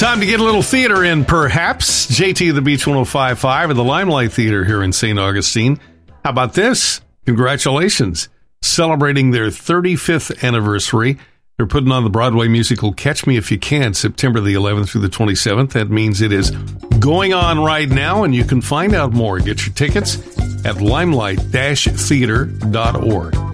Time to get a little theater in, perhaps. JT the Beach 105.5 at the Limelight Theater here in St. Augustine. How about this? Congratulations. Celebrating their 35th anniversary. They're putting on the Broadway musical Catch Me If You Can, September the 11th through the 27th. That means it is going on right now, and you can find out more. Get your tickets at limelight-theater.org.